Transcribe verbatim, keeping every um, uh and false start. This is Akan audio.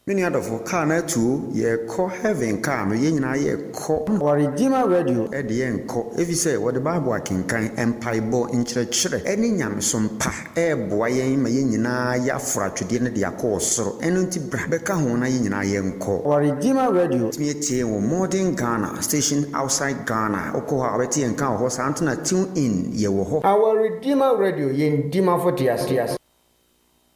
Many other for car na two ye call heaven car me yen na ye call Our Redeemer Radio e de yen call if you say what the Bible can kan empire bo in chire any nyamsom pa e boa yen ma yen nyina ya fra twede ne de akọ soro eno nti bra be ka ho na yen nyina yen call Our Redeemer Radio me tie wo modern Ghana station outside Ghana okọ ha beti yen kan ho sa antena tune in ye wo ho Our Redeemer Radio yen dima for tias tias